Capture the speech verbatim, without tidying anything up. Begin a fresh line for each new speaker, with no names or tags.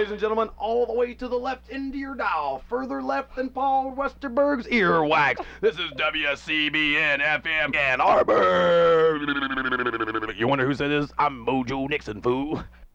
ladies and gentlemen, all the way to the left into your dial, further left than Paul Westerberg's earwax. This is W C B N F M Ann Arbor. You wonder who said this? I'm Mojo Nixon, fool.